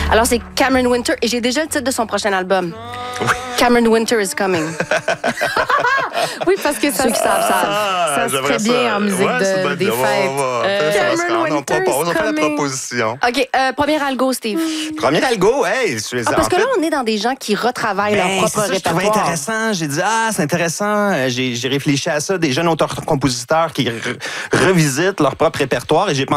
Alors, c'est Cameron Winter et j'ai déjà le titre de son prochain album. Oui. Cameron Winter is coming. Oui, parce que ça, Ceux qui savent, ça se ferait bien en musique des fêtes. Cameron On Winter propose, on is fait la coming. proposition. OK, premier algo, Steve. Premier algo, hey, Parce que là, on est dans des gens qui retravaillent leur propre c'est ça, je trouvais répertoire. intéressant. J'ai dit, c'est intéressant. J'ai réfléchi à ça, des jeunes auteurs-compositeurs qui revisitent leur propre répertoire et j'ai pensé